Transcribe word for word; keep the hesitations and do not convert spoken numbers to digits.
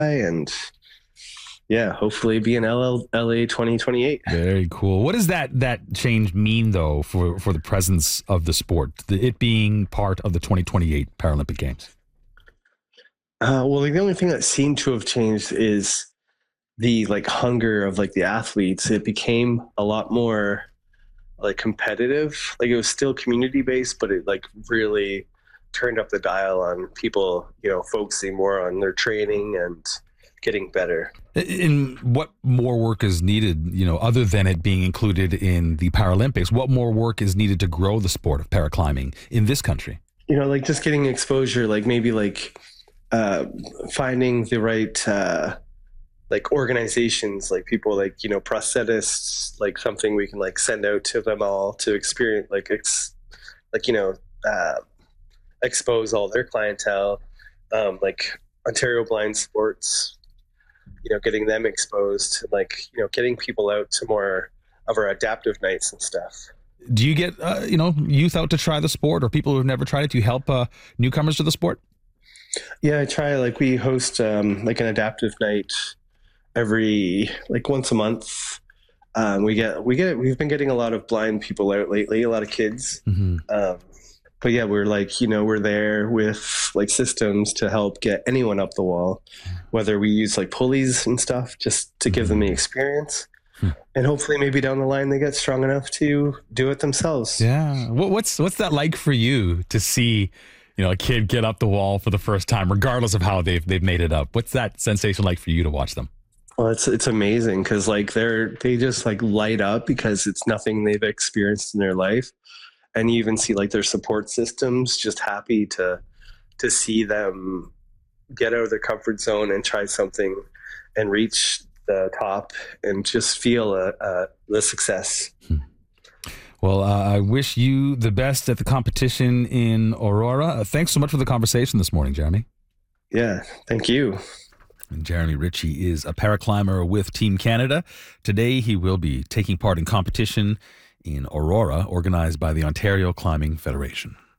and yeah, hopefully be in L A twenty twenty-eight. Very cool. What does that that change mean, though, for, for the presence of the sport, the, it being part of the twenty twenty-eight Paralympic Games? Uh, well, like, the only thing that seemed to have changed is the like hunger of like the athletes. It became a lot more like competitive. Like, it was still community based, but it like really turned up the dial on people, you know, focusing more on their training and getting better. And what more work is needed, you know, other than it being included in the Paralympics? What more work is needed to grow the sport of paraclimbing in this country? You know, like just getting exposure, like maybe like uh, finding the right uh, like organizations, like people like, you know, prosthetists, like something we can like send out to them all to experience, like, ex- like, you know, uh, expose all their clientele, um, like Ontario Blind Sports, you know, getting them exposed, like, you know, getting people out to more of our adaptive nights and stuff. Do you get, uh, you know, youth out to try the sport, or people who've never tried it? Do you help uh, newcomers to the sport? Yeah, I try. Like, we host um, like an adaptive night every like once a month. Um, we get we get we've been getting a lot of blind people out lately, a lot of kids. Mm-hmm. Um, but yeah, we're like, you know, we're there with like systems to help get anyone up the wall, whether we use like pulleys and stuff just to give them the experience. Hmm. And hopefully maybe down the line they get strong enough to do it themselves. Yeah. What, what's what's that like for you to see, you know, a kid get up the wall for the first time, regardless of how they've they've made it up? What's that sensation like for you to watch them? Well, it's it's amazing because like they're they just like light up because it's nothing they've experienced in their life. And you even see like their support systems just happy to to see them get out of their comfort zone and try something and reach the top and just feel a, a, the success. Hmm. Well, uh, I wish you the best at the competition in Aurora. Uh, thanks so much for the conversation this morning, Jeremy. Yeah, thank you. And Jeremy Ritchie is a paraclimber with Team Canada. Today, he will be taking part in competition in Aurora, organized by the Ontario Climbing Federation.